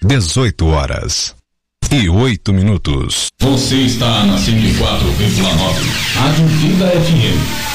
18h08. Você está na 104,9. Rádio Vida FM.